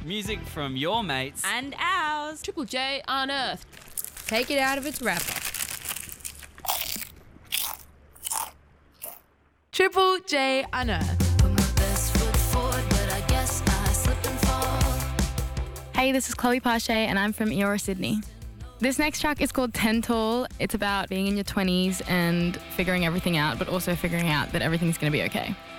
Music from your mates and ours. Triple J Unearthed. Take it out of its wrapper. Triple J Unearthed. Put my best foot forward, but I guess I slip and fall. Hey, this is Chloe Pache and I'm from Eora, Sydney. This next track is called 10 Tall. It's about being in your 20s and figuring everything out, but also figuring out that everything's going to be okay.